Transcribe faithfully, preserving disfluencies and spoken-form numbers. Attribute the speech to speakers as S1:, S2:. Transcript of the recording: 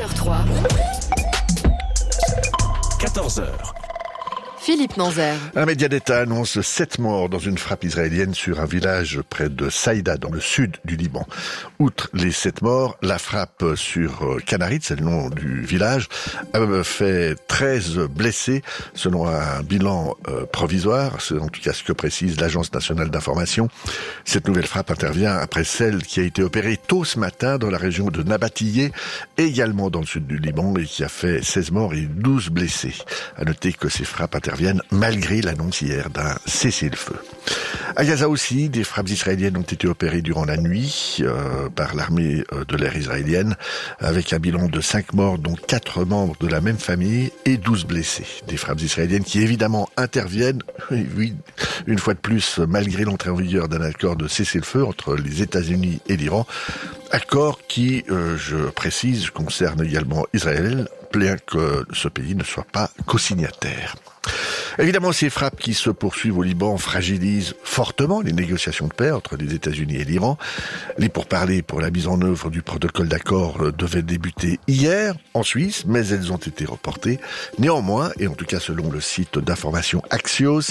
S1: heures trois.
S2: quatorze heures.
S1: Philippe Manzer.
S3: Un média d'État annonce sept morts dans une frappe israélienne sur un village près de Saïda, dans le sud du Liban. Outre les sept morts, la frappe sur Canarit, c'est le nom du village, a fait treize blessés, selon un bilan euh, provisoire. C'est en tout cas ce que précise l'Agence nationale d'information. Cette nouvelle frappe intervient après celle qui a été opérée tôt ce matin dans la région de Nabatiyé, également dans le sud du Liban, et qui a fait seize morts et douze blessés. À noter que ces frappes interviennent malgré l'annonce hier d'un cessez-le-feu. À Gaza aussi, des frappes israéliennes ont été opérées durant la nuit euh, par l'armée euh, de l'air israélienne, avec un bilan de cinq morts, dont quatre membres de la même famille et douze blessés. Des frappes israéliennes qui évidemment interviennent, oui, une fois de plus, malgré l'entrée en vigueur d'un accord de cessez-le-feu entre les États-Unis et l'Iran, accord qui, euh, je précise, concerne également Israël, bien que ce pays ne soit pas co-signataire. Évidemment, ces frappes qui se poursuivent au Liban fragilisent fortement les négociations de paix entre les États-Unis et l'Iran. Les pourparlers pour la mise en œuvre du protocole d'accord devaient débuter hier en Suisse, mais elles ont été reportées. Néanmoins, et en tout cas selon le site d'information Axios,